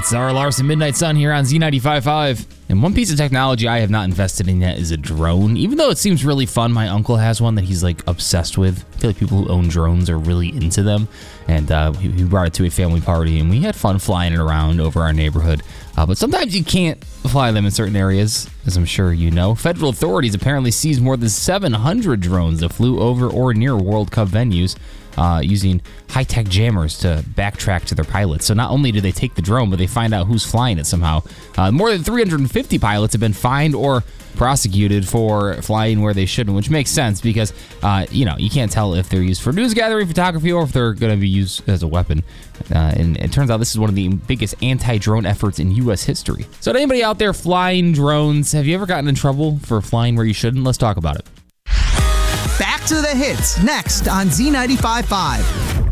That's Zara Larson, Midnight Sun here on Z95.5. And one piece of technology I have not invested in yet is a drone. Even though it seems really fun, my uncle has one that he's like obsessed with. I feel like people who own drones are really into them. And he brought it to a family party and we had fun flying it around over our neighborhood. But sometimes you can't fly them in certain areas, as I'm sure you know. Federal authorities apparently seized more than 700 drones that flew over or near World Cup venues, using high-tech jammers to backtrack to their pilots. So not only do they take the drone, but they find out who's flying it somehow. More than 350 pilots have been fined or prosecuted for flying where they shouldn't, which makes sense because, you can't tell if they're used for news gathering, photography, or if they're going to be used as a weapon. And it turns out this is one of the biggest anti-drone efforts in U.S. history. So to anybody out there flying drones, have you ever gotten in trouble for flying where you shouldn't? Let's talk about it. Back to the hits, next on Z95.5.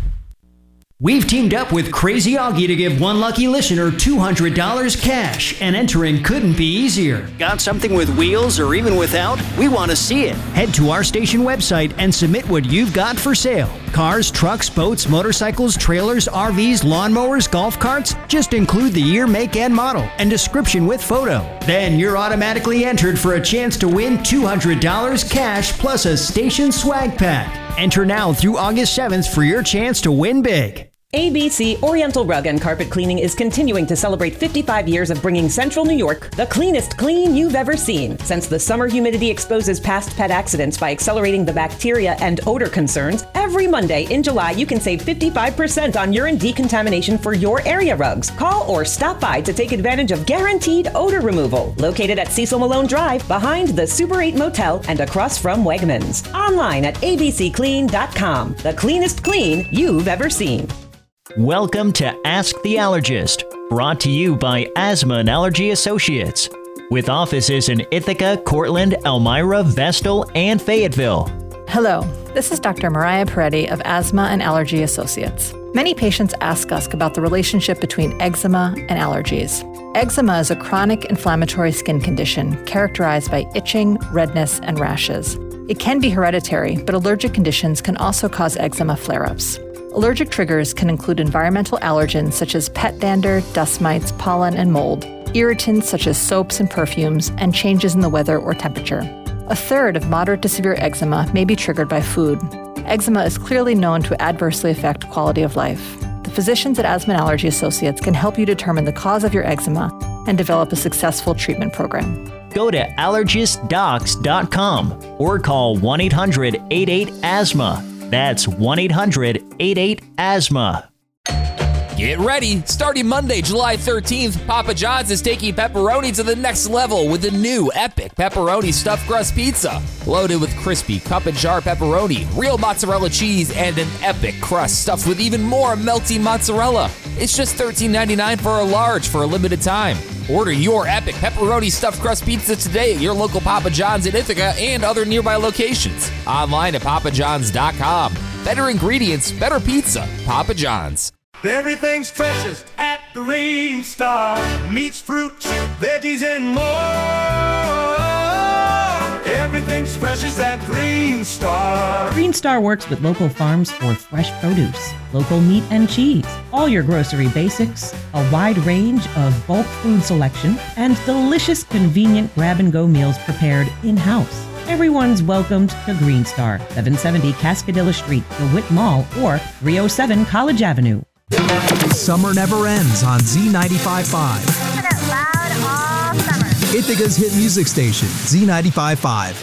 We've teamed up with Crazy Augie to give one lucky listener $200 cash, and entering couldn't be easier. Got something with wheels or even without? We want to see it. Head to our station website and submit what you've got for sale. Cars, trucks, boats, motorcycles, trailers, RVs, lawnmowers, golf carts. Just include the year, make, and model, and description with photo. Then you're automatically entered for a chance to win $200 cash plus a station swag pack. Enter now through August 7th for your chance to win big. ABC Oriental Rug and Carpet Cleaning is continuing to celebrate 55 years of bringing Central New York the cleanest clean you've ever seen. Since the summer humidity exposes past pet accidents by accelerating the bacteria and odor concerns, every Monday in July you can save 55% on urine decontamination for your area rugs. Call or stop by to take advantage of guaranteed odor removal. Located at Cecil Malone Drive, behind the Super 8 Motel and across from Wegmans. Online at abcclean.com. The cleanest clean you've ever seen. Welcome to Ask the Allergist, brought to you by Asthma and Allergy Associates, with offices in Ithaca, Cortland, Elmira, Vestal, and Fayetteville. Hello, this is Dr. Mariah Peretti of Asthma and Allergy Associates. Many patients ask us about the relationship between eczema and allergies. Eczema is a chronic inflammatory skin condition characterized by itching, redness, and rashes. It can be hereditary, but allergic conditions can also cause eczema flare-ups. Allergic triggers can include environmental allergens such as pet dander, dust mites, pollen, and mold, irritants such as soaps and perfumes, and changes in the weather or temperature. A third of moderate to severe eczema may be triggered by food. Eczema is clearly known to adversely affect quality of life. The physicians at Asthma and Allergy Associates can help you determine the cause of your eczema and develop a successful treatment program. Go to allergistdocs.com or call 1-800-88-ASTHMA. That's 1-800-88-ASTHMA. Get ready! Starting Monday, July 13th, Papa John's is taking pepperoni to the next level with the new epic pepperoni stuffed crust pizza. Loaded with crispy cup and jar pepperoni, real mozzarella cheese, and an epic crust stuffed with even more melty mozzarella. It's just $13.99 for a large for a limited time. Order your epic pepperoni stuffed crust pizza today at your local Papa John's in Ithaca and other nearby locations. Online at papajohns.com. Better ingredients, better pizza. Papa John's. Everything's freshest at Green Star. Meats, fruits, veggies, and more. Everything's freshest at Green Star. Green Star works with local farms for fresh produce, local meat and cheese, all your grocery basics, a wide range of bulk food selection, and delicious, convenient grab-and-go meals prepared in-house. Everyone's welcomed to Green Star, 770 Cascadilla Street, DeWitt Mall, or 307 College Avenue. Summer never ends on Z95.5. Keeping it loud all summer. Ithaca's hit music station, Z95.5.